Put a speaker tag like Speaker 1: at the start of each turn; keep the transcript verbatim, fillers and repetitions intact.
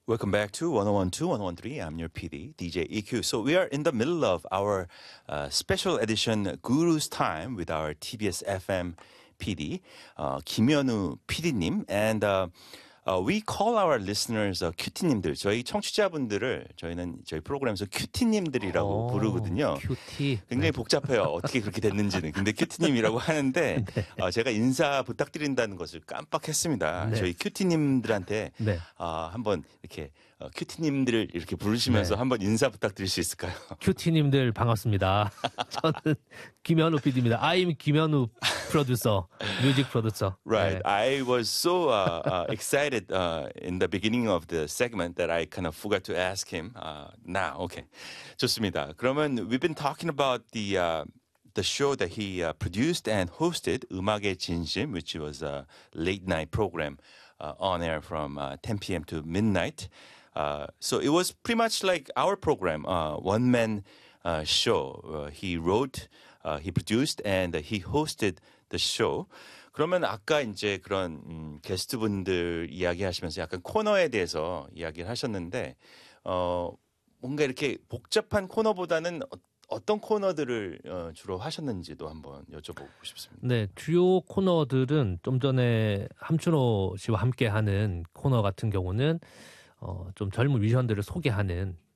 Speaker 1: Welcome back to one oh one two, one oh one three. I'm your P D, D J E Q. So we are in the middle of our uh, special edition Guru's Time with our T B S F M P D, uh, 김현우 피디님. And uh, uh, we call our listeners uh, 큐티님들. 저희 청취자분들을 저희는 저희 프로그램에서 큐티님들이라고
Speaker 2: 오,
Speaker 1: 부르거든요.
Speaker 2: 큐티.
Speaker 1: 굉장히 복잡해요. 어떻게 그렇게 됐는지는. 근데 큐티님이라고 하는데
Speaker 2: 네.
Speaker 1: 어, 제가 인사 부탁드린다는 것을 깜빡했습니다.
Speaker 2: 네.
Speaker 1: 저희 큐티님들한테
Speaker 2: 네.
Speaker 1: 어, 한번 이렇게 어, 큐티님들을 이렇게 부르시면서
Speaker 2: 네.
Speaker 1: 한번 인사 부탁드릴 수 있을까요?
Speaker 2: 큐티님들 반갑습니다. 저는 김현우 피디입니다. I'm 김현우 프로듀서, 뮤직 프로듀서.
Speaker 1: Right.
Speaker 2: 네.
Speaker 1: I was so uh, uh, excited uh, in the beginning of the segment that I kind of forgot to ask him. Uh, now, okay. 좋습니다. 그러면 we've been talking about the uh, the show that he uh, produced and hosted, 음악의 진심, which was a late night program uh, on air from uh, ten p.m. to midnight. Uh, so it was pretty much like our program, uh, one man uh, show. Uh, he wrote, uh, he produced, and uh, he hosted the show. 그러면 아까 이제 그런 음, 게스트분들 이야기하시면서 약간 코너에 대해서 이야기를 하셨는데 어, 뭔가 이렇게 복잡한 코너보다는 어, 어떤 코너들을 어, 주로 하셨는지도 한번 여쭤보고 싶습니다.
Speaker 2: 네, 주요 코너들은 좀 전에 함춘호 씨와 함께하는 코너 같은 경우는 어, 좀 젊은 뮤지션들을 소개하는